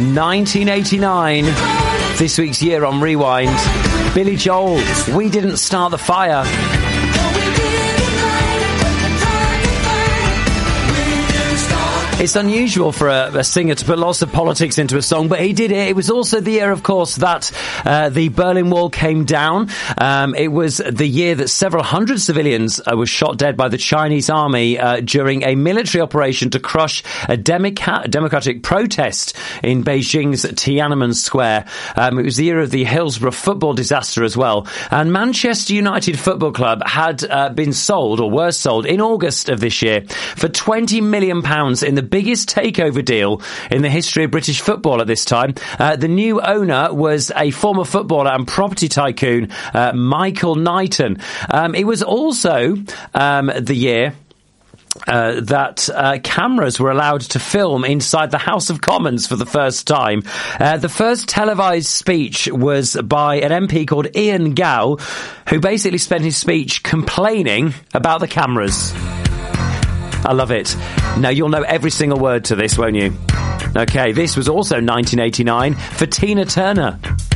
1989. This week's year on Rewind. Billy Joel, We Didn't Start the Fire. It's unusual for a singer to put lots of politics into a song, but he did it. It was also the year, of course, that the Berlin Wall came down. It was the year that several hundred civilians were shot dead by the Chinese army during a military operation to crush a democratic protest in Beijing's Tiananmen Square. It was the year of the Hillsborough football disaster as well. And Manchester United Football Club had been sold, or were sold, in August of this year for £20 million in the biggest takeover deal in the history of British football at this time. The new owner was a former footballer and property tycoon, Michael Knighton. It was also the year that cameras were allowed to film inside the House of Commons for the first time. The first televised speech was by an MP called Ian Gow, who basically spent his speech complaining about the cameras. I love it. Now, you'll know every single word to this, won't you? Okay, this was also 1989 for Tina Turner.